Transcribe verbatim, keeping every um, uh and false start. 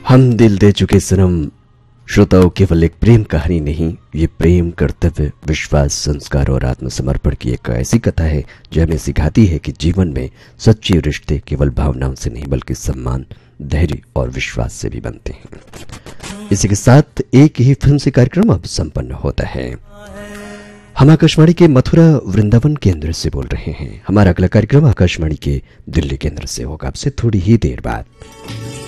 हम दिल दे चुके सनम श्रोताओं केवल एक प्रेम कहानी नहीं, ये प्रेम, कर्तव्य, विश्वास, संस्कार और आत्मसमर्पण की एक ऐसी कथा है जो हमें सिखाती है कि जीवन में सच्चे रिश्ते केवल भावनाओं से नहीं बल्कि सम्मान, धैर्य और विश्वास से भी बनते हैं। इसी के साथ एक ही फिल्म से कार्यक्रम अब संपन्न होता है। हम आकाशवाणी के मथुरा वृंदावन केंद्र से बोल रहे हैं। हमारा अगला कार्यक्रम आकाशवाणी के दिल्ली केंद्र से होगा आपसे थोड़ी ही देर बाद।